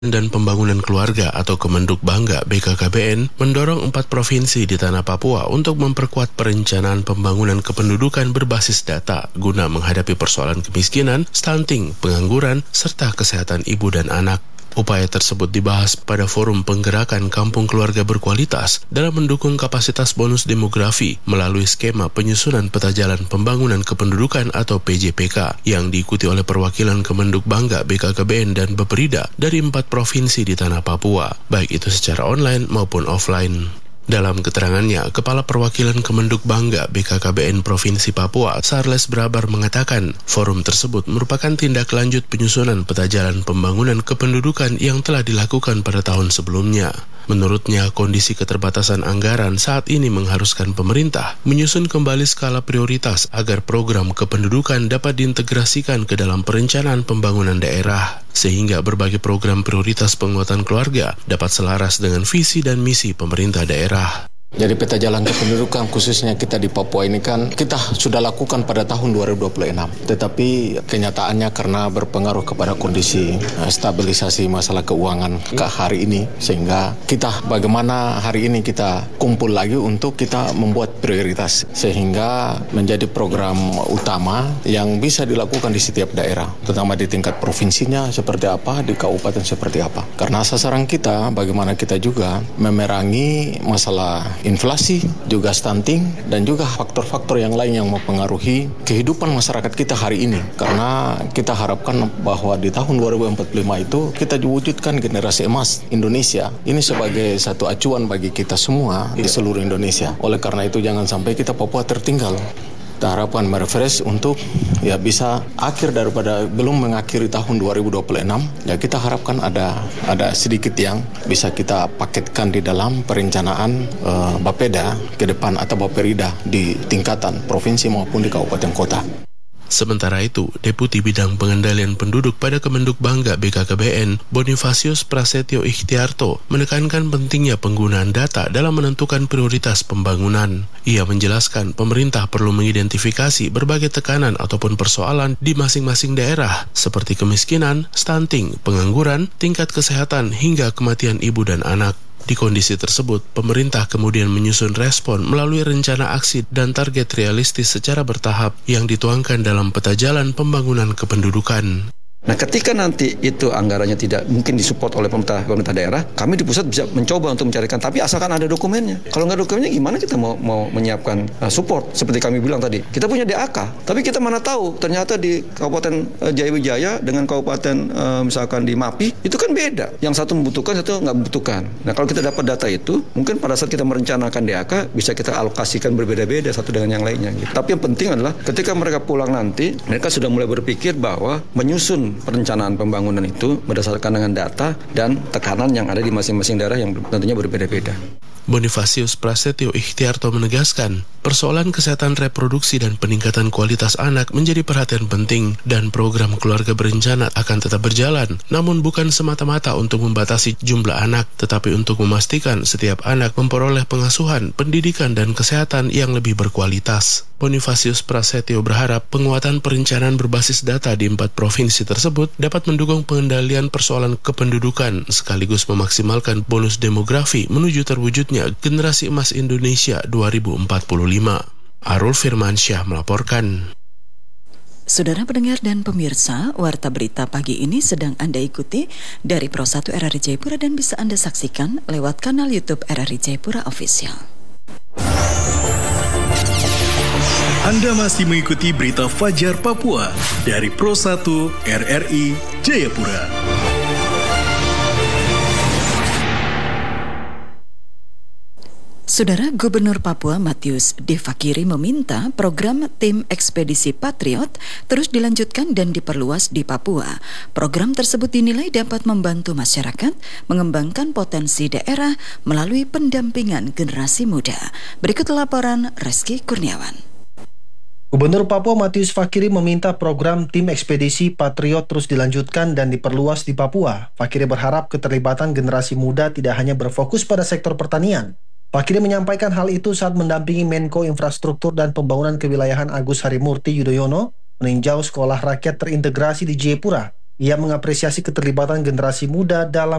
dan Pembangunan Keluarga atau Kemenduk Bangga BKKBN mendorong 4 provinsi di tanah Papua untuk memperkuat perencanaan pembangunan kependudukan berbasis data guna menghadapi persoalan kemiskinan, stunting, pengangguran, serta kesehatan ibu dan anak. Upaya tersebut dibahas pada Forum Penggerakan Kampung Keluarga Berkualitas dalam mendukung kapasitas bonus demografi melalui skema penyusunan peta jalan pembangunan kependudukan atau PJPK yang diikuti oleh perwakilan Kemenduk Bangga BKKBN dan Beperida dari 4 provinsi di tanah Papua, baik itu secara online maupun offline. Dalam keterangannya, Kepala Perwakilan Kemenduk Bangga BKKBN Provinsi Papua, Charles Brabar mengatakan, forum tersebut merupakan tindak lanjut penyusunan peta jalan pembangunan kependudukan yang telah dilakukan pada tahun sebelumnya. Menurutnya, kondisi keterbatasan anggaran saat ini mengharuskan pemerintah menyusun kembali skala prioritas agar program kependudukan dapat diintegrasikan ke dalam perencanaan pembangunan daerah, sehingga berbagai program prioritas penguatan keluarga dapat selaras dengan visi dan misi pemerintah daerah. Jadi peta jalan kependudukan khususnya kita di Papua ini kan kita sudah lakukan pada tahun 2026. Tetapi kenyataannya karena berpengaruh kepada kondisi stabilisasi masalah keuangan ke hari ini, sehingga kita bagaimana hari ini kita kumpul lagi untuk kita membuat prioritas sehingga menjadi program utama yang bisa dilakukan di setiap daerah, terutama di tingkat provinsinya seperti apa, di kabupaten seperti apa. Karena sasaran kita bagaimana kita juga memerangi masalah inflasi, juga stunting, dan juga faktor-faktor yang lain yang mempengaruhi kehidupan masyarakat kita hari ini. Karena kita harapkan bahwa di tahun 2045 itu kita diwujudkan generasi emas Indonesia. Ini sebagai satu acuan bagi kita semua di seluruh Indonesia. Oleh karena itu jangan sampai kita Papua tertinggal. Kita harapkan merefresh untuk bisa akhir daripada belum mengakhiri tahun 2026, kita harapkan ada sedikit yang bisa kita paketkan di dalam perencanaan Bapeda ke depan atau Baperida di tingkatan provinsi maupun di kabupaten kota. Sementara itu, Deputi Bidang Pengendalian Penduduk pada Kemenduk Bangga BKKBN, Bonifasius Prasetyo Ikhtiarto, menekankan pentingnya penggunaan data dalam menentukan prioritas pembangunan. Ia menjelaskan pemerintah perlu mengidentifikasi berbagai tekanan ataupun persoalan di masing-masing daerah, seperti kemiskinan, stunting, pengangguran, tingkat kesehatan, hingga kematian ibu dan anak. Di kondisi tersebut, pemerintah kemudian menyusun respon melalui rencana aksi dan target realistis secara bertahap yang dituangkan dalam peta jalan pembangunan kependudukan. Nah, ketika nanti itu anggarannya tidak mungkin disupport oleh pemerintah daerah, kami di pusat bisa mencoba untuk mencarikan, tapi asalkan ada dokumennya. Kalau nggak dokumennya, gimana kita mau menyiapkan support? Seperti kami bilang tadi, kita punya DAK, tapi kita mana tahu ternyata di Kabupaten Jayawijaya dengan Kabupaten misalkan di MAPI, itu kan beda. Yang satu membutuhkan, satu nggak membutuhkan. Nah, kalau kita dapat data itu, mungkin pada saat kita merencanakan DAK, bisa kita alokasikan berbeda-beda satu dengan yang lainnya. Gitu. Tapi yang penting adalah ketika mereka pulang nanti, mereka sudah mulai berpikir bahwa menyusun perencanaan pembangunan itu berdasarkan dengan data dan tekanan yang ada di masing-masing daerah yang tentunya berbeda-beda. Bonifasius Prasetyo Ikhtiarto menegaskan, persoalan kesehatan reproduksi dan peningkatan kualitas anak menjadi perhatian penting dan program keluarga berencana akan tetap berjalan, namun bukan semata-mata untuk membatasi jumlah anak, tetapi untuk memastikan setiap anak memperoleh pengasuhan, pendidikan, dan kesehatan yang lebih berkualitas. Bonifasius Prasetyo berharap penguatan perencanaan berbasis data di 4 provinsi tersebut dapat mendukung pengendalian persoalan kependudukan sekaligus memaksimalkan bonus demografi menuju terwujudnya generasi emas Indonesia 2045. Arul Firmansyah melaporkan. Saudara pendengar dan pemirsa, Warta Berita pagi ini sedang Anda ikuti dari Pro 1 RRI Jayapura dan bisa Anda saksikan lewat kanal YouTube RRI Jayapura Official. Anda masih mengikuti Berita Fajar Papua dari Pro 1 RRI Jayapura. Saudara Gubernur Papua Matius D. Fakiri meminta program Tim Ekspedisi Patriot terus dilanjutkan dan diperluas di Papua. Program tersebut dinilai dapat membantu masyarakat mengembangkan potensi daerah melalui pendampingan generasi muda. Berikut laporan Reski Kurniawan. Gubernur Papua Matius Fakiri meminta program Tim Ekspedisi Patriot terus dilanjutkan dan diperluas di Papua. Fakiri berharap keterlibatan generasi muda tidak hanya berfokus pada sektor pertanian. Fakiri menyampaikan hal itu saat mendampingi Menko Infrastruktur dan Pembangunan Kewilayahan Agus Harimurti Yudhoyono meninjau sekolah rakyat terintegrasi di Jayapura Ia mengapresiasi keterlibatan generasi muda dalam